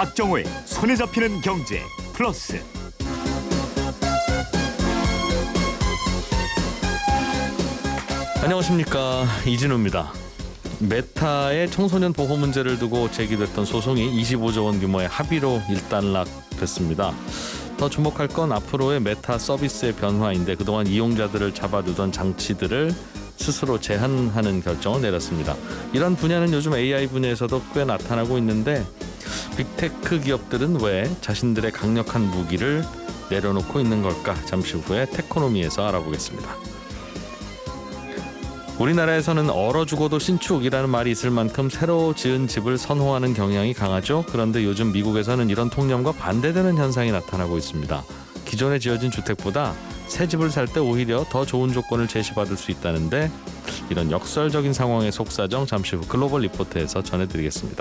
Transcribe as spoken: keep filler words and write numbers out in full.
박정호의 손에 잡히는 경제 플러스. 안녕하십니까, 이진우입니다. 메타의 청소년 보호 문제를 두고 제기됐던 소송이 이십오조 원 규모의 합의로 일단락됐습니다. 더 주목할 건 앞으로의 메타 서비스의 변화인데, 그동안 이용자들을 잡아두던 장치들을 스스로 제한하는 결정을 내렸습니다. 이런 분야는 요즘 에이아이 분야에서도 꽤 나타나고 있는데, 빅테크 기업들은 왜 자신들의 강력한 무기를 내려놓고 있는 걸까? 잠시 후에 테코노미에서 알아보겠습니다. 우리나라에서는 얼어 죽어도 신축이라는 말이 있을 만큼 새로 지은 집을 선호하는 경향이 강하죠. 그런데 요즘 미국에서는 이런 통념과 반대되는 현상이 나타나고 있습니다. 기존에 지어진 주택보다 새 집을 살 때 오히려 더 좋은 조건을 제시받을 수 있다는데, 이런 역설적인 상황의 속사정 잠시 후 글로벌 리포트에서 전해드리겠습니다.